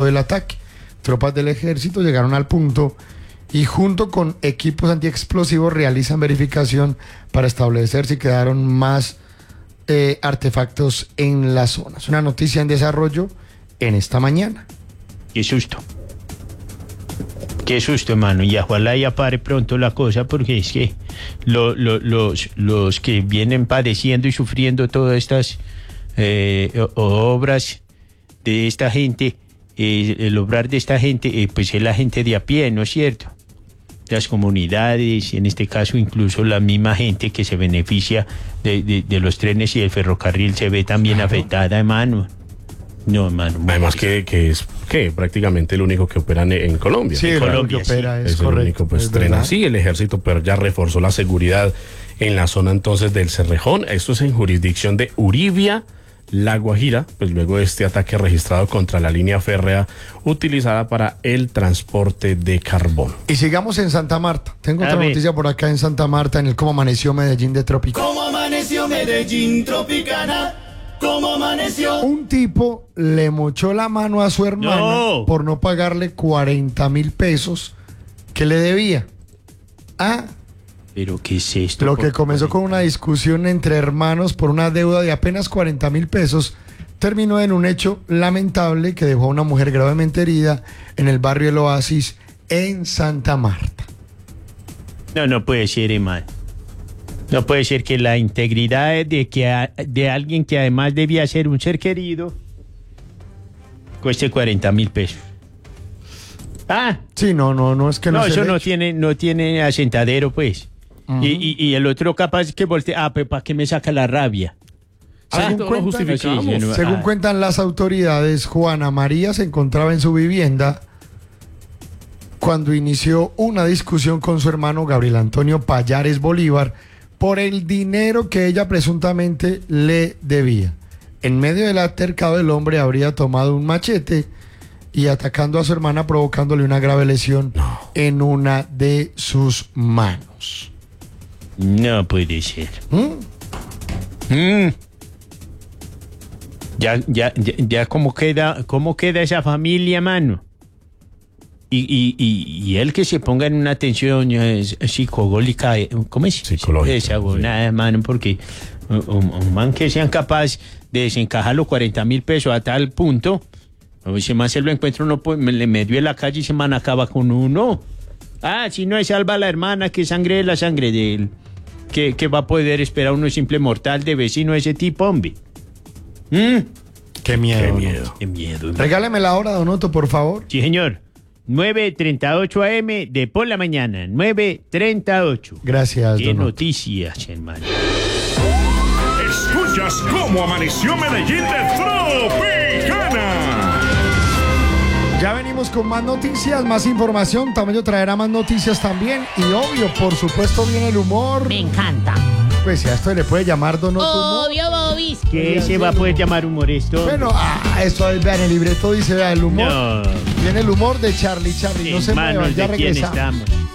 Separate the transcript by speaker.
Speaker 1: del ataque. Tropas del ejército llegaron al punto y junto con equipos antiexplosivos realizan verificación para establecer si quedaron más artefactos en la zona. Es una noticia en desarrollo en esta mañana.
Speaker 2: Qué susto. Qué susto, hermano. Y ojalá ya pare pronto la cosa, porque es que los que vienen padeciendo y sufriendo todas estas obras de esta gente, el obrar de esta gente, pues es la gente de a pie, ¿no es cierto? Las comunidades, en este caso incluso la misma gente que se beneficia de los trenes y del ferrocarril se ve también afectada, hermano. No, hermano.
Speaker 3: Además que es prácticamente el único que opera en Colombia.
Speaker 1: Sí,
Speaker 3: en
Speaker 1: Colombia que opera,
Speaker 3: es
Speaker 1: correcto.
Speaker 3: el único, pues tren así. El ejército pero ya reforzó la seguridad en la zona entonces del Cerrejón. Esto es en jurisdicción de Uribia, La Guajira, pues luego de este ataque registrado contra la línea férrea utilizada para el transporte de carbón.
Speaker 1: Y sigamos en Santa Marta. Tengo otra noticia por acá en Santa Marta, en el Cómo Amaneció Medellín de Tropicana.
Speaker 4: ¿Cómo amaneció Medellín Tropicana? ¿Cómo amaneció?
Speaker 1: Un tipo le mochó la mano a su hermana por no pagarle 40.000 pesos que le debía.
Speaker 2: ¿Pero qué es esto?
Speaker 1: Lo que comenzó con una discusión entre hermanos por una deuda de apenas 40.000 pesos terminó en un hecho lamentable que dejó a una mujer gravemente herida en el barrio El Oasis en Santa Marta.
Speaker 2: No puede ser, hermano. No puede ser que la integridad de alguien que además debía ser un ser querido cueste 40.000 pesos.
Speaker 1: Sí, no es que no.
Speaker 2: No, eso no tiene asentadero, pues. Uh-huh. Y el otro capaz que voltea, pues ¿para qué me saca la rabia?
Speaker 1: Según cuentan las autoridades, Juana María se encontraba en su vivienda cuando inició una discusión con su hermano Gabriel Antonio Payares Bolívar por el dinero que ella presuntamente le debía. En medio del altercado, el hombre habría tomado un machete y atacando a su hermana, provocándole una grave lesión en una de sus manos.
Speaker 2: No puede ser. Ya cómo queda esa familia, mano. Y él que se ponga en una tensión psicogólica, ¿cómo es?
Speaker 3: Psicológica.
Speaker 2: Esa nada, mano, porque un man que sean capaz de desencajar los 40.000 pesos a tal punto, si más se lo encuentra uno me dio en la calle y se man acaba con uno. Si no es salva a la hermana, que sangre de la sangre de él. ¿Qué va a poder esperar uno simple mortal de vecino de ese tipo, hombre?
Speaker 1: Qué miedo.
Speaker 2: Qué miedo.
Speaker 1: Regáleme la hora, Don Otto, por favor.
Speaker 2: Sí, señor. 9:38 AM de por la mañana. 9:38.
Speaker 1: Gracias,
Speaker 2: Qué
Speaker 1: Don Otto.
Speaker 2: noticias, hermano.
Speaker 5: Escuchas Cómo Amaneció Medellín de Tropicana.
Speaker 1: Ya venimos con más noticias, más información. Tamayo traerá más noticias también. Y obvio, por supuesto, viene el humor.
Speaker 6: Me encanta.
Speaker 1: Pues a esto le puede llamar Don Otto.
Speaker 6: Obvio, Bobis.
Speaker 2: ¿Qué se va a poder llamar humor esto?
Speaker 1: Bueno, esto ahí, vean, el libreto dice, vea, el humor.
Speaker 2: No.
Speaker 1: Viene el humor de Charlie. No se muevan, ya
Speaker 2: ¿de quién
Speaker 1: regresamos.
Speaker 2: estamos?